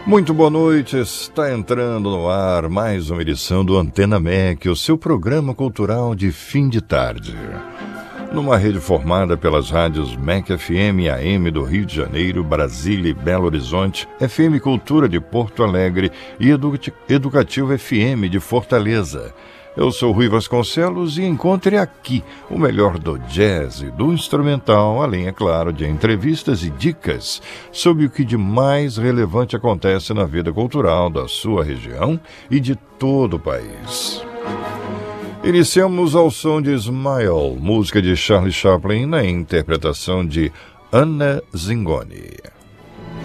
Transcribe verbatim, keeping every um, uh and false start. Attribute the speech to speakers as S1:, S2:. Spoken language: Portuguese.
S1: Muito boa noite, está entrando no ar mais uma edição do Antena M E C, o seu programa cultural de fim de tarde. Numa rede formada pelas rádios M E C F M e A M do Rio de Janeiro, Brasília e Belo Horizonte, F M Cultura de Porto Alegre e Edu- Educativo F M de Fortaleza. Eu sou Rui Vasconcelos e encontre aqui o melhor do jazz e do instrumental, além, é claro, de entrevistas e dicas sobre o que de mais relevante acontece na vida cultural da sua região e de todo o país. Iniciamos ao som de Smile, música de Charlie Chaplin, na interpretação de Anna Zingoni.